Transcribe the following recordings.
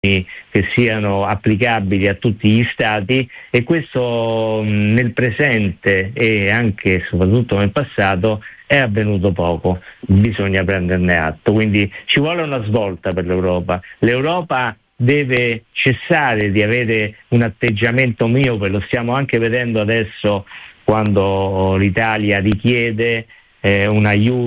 che siano applicabili a tutti gli stati, e questo nel presente e anche e soprattutto nel passato è avvenuto poco. Bisogna prenderne atto, quindi ci vuole una svolta per l'Europa. L'Europa deve cessare di avere un atteggiamento miope, lo stiamo anche vedendo adesso quando l'Italia richiede un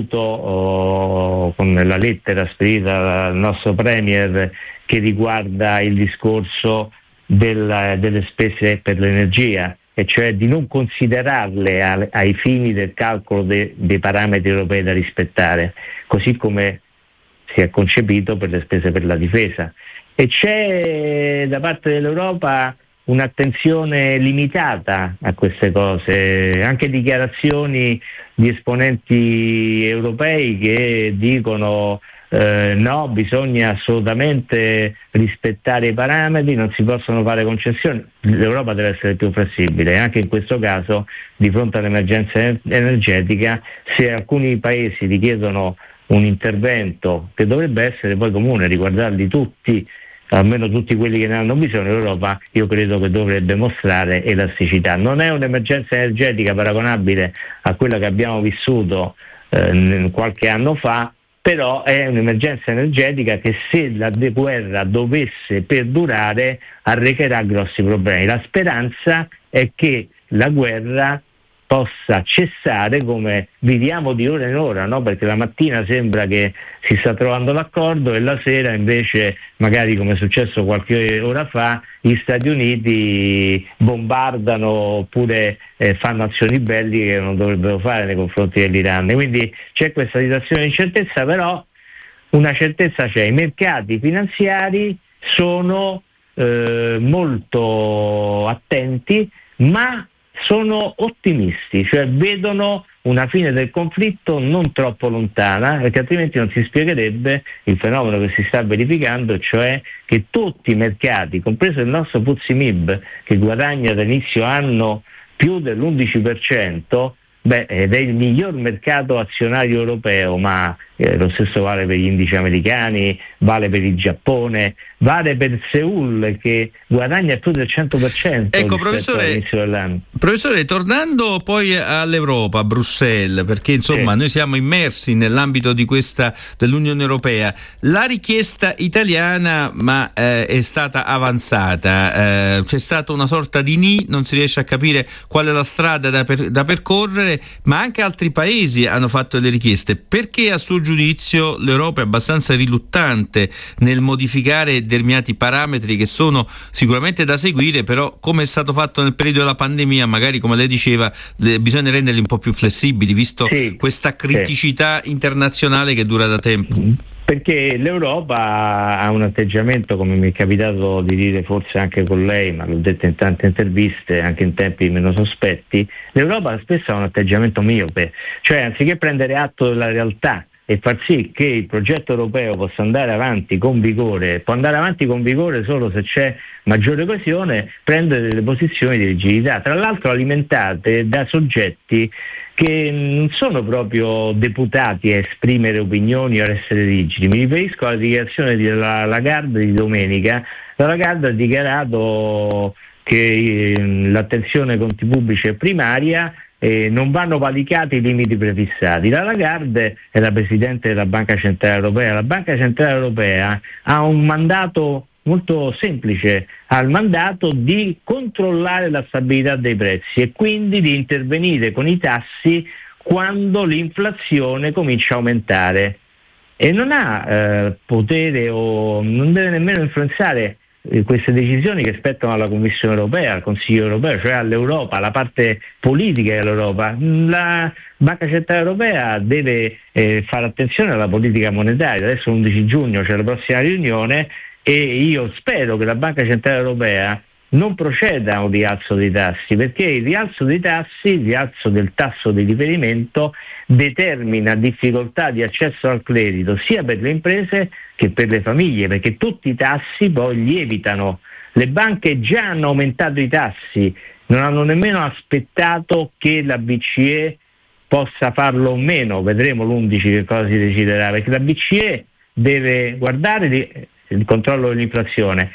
aiuto con la lettera spedita dal nostro Premier che riguarda il discorso delle spese per l'energia, e cioè di non considerarle ai fini del calcolo dei parametri europei da rispettare, così come si è concepito per le spese per la difesa. E c'è da parte dell'Europa un'attenzione limitata a queste cose, anche dichiarazioni di esponenti europei che dicono no, bisogna assolutamente rispettare i parametri, non si possono fare concessioni. L'Europa deve essere più flessibile, e anche in questo caso, di fronte all'emergenza energetica, se alcuni paesi richiedono un intervento che dovrebbe essere poi comune, riguardarli tutti, almeno tutti quelli che ne hanno bisogno, l'Europa io credo che dovrebbe mostrare elasticità. Non è un'emergenza energetica paragonabile a quella che abbiamo vissuto qualche anno fa, però è un'emergenza energetica che, se la guerra dovesse perdurare, arrecherà grossi problemi. La speranza è che la guerra possa cessare, come viviamo di ora in ora, no? Perché la mattina sembra che si sta trovando l'accordo e la sera invece, magari come è successo qualche ora fa, gli Stati Uniti bombardano oppure fanno azioni belliche che non dovrebbero fare nei confronti dell'Iran. Quindi c'è questa situazione di incertezza, però una certezza c'è: i mercati finanziari sono molto attenti, ma sono ottimisti, cioè vedono una fine del conflitto non troppo lontana, perché altrimenti non si spiegherebbe il fenomeno che si sta verificando, cioè che tutti i mercati, compreso il nostro FTSE MIB, che guadagna da inizio anno più dell'11%, ed è il miglior mercato azionario europeo, ma lo stesso vale per gli indici americani, vale per il Giappone, vale per Seoul, che guadagna più del 100%. Ecco, professore, tornando poi all'Europa, a Bruxelles, perché insomma sì, noi siamo immersi nell'ambito di questa dell'Unione Europea. La richiesta italiana è stata avanzata, c'è stata una sorta di non si riesce a capire qual è la strada da percorrere, ma anche altri paesi hanno fatto le richieste. Perché a suo giudizio l'Europa è abbastanza riluttante nel modificare determinati parametri che sono sicuramente da seguire, però come è stato fatto nel periodo della pandemia, magari come lei diceva, bisogna renderli un po' più flessibili, visto questa criticità internazionale che dura da tempo? Perché l'Europa ha un atteggiamento, come mi è capitato di dire forse anche con lei, ma l'ho detto in tante interviste, anche in tempi meno sospetti, l'Europa spesso ha un atteggiamento miope, cioè anziché prendere atto della realtà e far sì che il progetto europeo possa andare avanti con vigore, può andare avanti con vigore solo se c'è maggiore coesione, prende delle posizioni di rigidità, tra l'altro alimentate da soggetti che non sono proprio deputati a esprimere opinioni o a essere rigidi. Mi riferisco alla dichiarazione della Lagarde di domenica. La Lagarde ha dichiarato che l'attenzione ai conti pubblici è primaria e non vanno valicati i limiti prefissati. La Lagarde è la Presidente della Banca Centrale Europea. La Banca Centrale Europea ha un mandato molto semplice, ha il mandato di controllare la stabilità dei prezzi e quindi di intervenire con i tassi quando l'inflazione comincia a aumentare, e non ha potere o non deve nemmeno influenzare queste decisioni che spettano alla Commissione Europea, al Consiglio Europeo, cioè all'Europa, alla parte politica dell'Europa. La Banca Centrale Europea deve fare attenzione alla politica monetaria. Adesso l'11 giugno c'è la prossima riunione e io spero che la Banca Centrale Europea non proceda a un rialzo dei tassi, perché il rialzo dei tassi, il rialzo del tasso di riferimento determina difficoltà di accesso al credito sia per le imprese che per le famiglie, perché tutti i tassi poi lievitano. Le banche già hanno aumentato i tassi, non hanno nemmeno aspettato che la BCE possa farlo o meno, vedremo l'11 che cosa si deciderà, perché la BCE deve guardare il controllo dell'inflazione